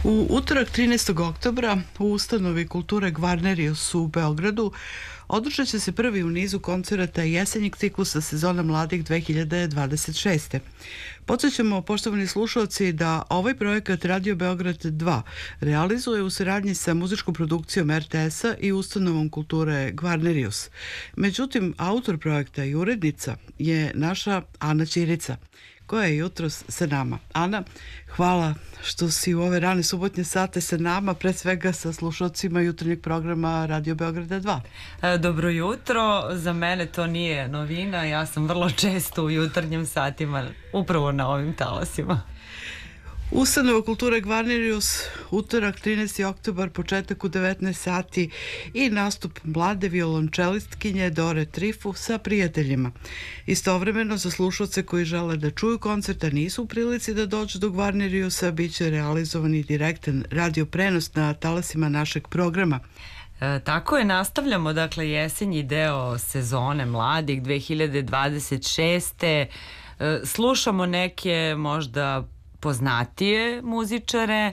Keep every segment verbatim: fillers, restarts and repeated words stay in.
U utorak trinaestog oktobra u ustanovi kulture Gvarnerius u Beogradu održat će se prvi u nizu koncerata jesenjeg ciklusa sezona mladih dve hiljade dvadeset šeste. Podsjećamo, poštovani slušalci, da ovaj projekat Radio Beograd dva realizuje u saradnji sa muzičkom produkcijom er te es-a i ustanovom kulture Gvarnerius. Međutim, autor projekta i urednica je naša Ana Ćirica, koja je jutros sa nama. Ana, hvala što si u ove rane subotnje sate sa nama, pre svega sa slušalcima jutarnjeg programa Radio Beograda dva. Dobro jutro, za mene to nije novina, ja sam vrlo često u jutarnjim satima upravo na ovim talasima. Ustanova kulture Gvarnerius, utorak trinaesti oktobar, početak u devetnaest sati i nastup mlade violončelistkinje Dore Trifu sa prijateljima. Istovremeno, za slušalce koji žele da čuju koncert, a nisu u prilici da dođu do Gvarneriusa, bit će realizovan i direktan radio prenos na talasima našeg programa. E, tako je, nastavljamo dakle jesenji deo sezone mladih dve hiljade dvadeset šeste. E, slušamo neke možda poznatije muzičare,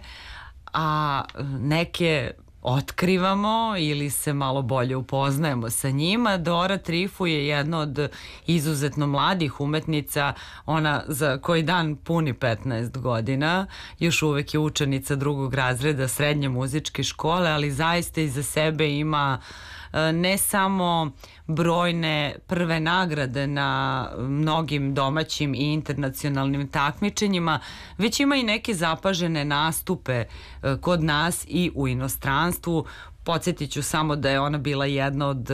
a neke otkrivamo ili se malo bolje upoznajemo sa njima. Dora Trifu je jedna od izuzetno mladih umetnica, ona za koji dan puni petnaest godina, još uvek je učenica drugog razreda srednje muzičke škole, ali zaista iza sebe ima ne samo brojne prve nagrade na mnogim domaćim i internacionalnim takmičenjima, već ima i neke zapažene nastupe kod nas i u inostranstvu. Podsjetit ću samo da je ona bila jedna od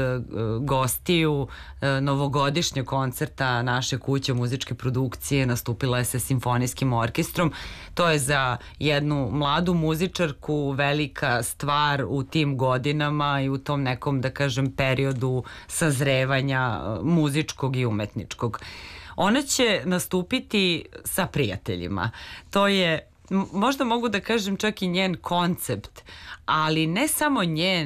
gostiju novogodišnjeg koncerta naše kuće muzičke produkcije, nastupila je sa simfonijskim orkestrom. To je za jednu mladu muzičarku velika stvar u tim godinama i u tom nekom, da kažem, periodu sazrevanja muzičkog i umetničkog. Ona će nastupiti sa prijateljima. To je, možda mogu da kažem, čak i njen koncept, ali ne samo njen,